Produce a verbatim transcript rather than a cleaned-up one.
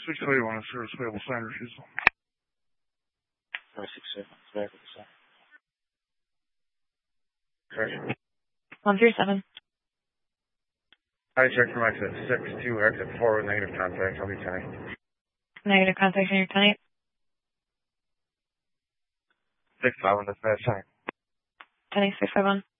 six eight one, sir, available sign refusal. Five six seven, available sign. Correct. One three seven. I checked from exit six to exit four with negative contact. I'll be ten. Negative contact on your ten eight. Six five one, that's bad sign. ten eight six five one.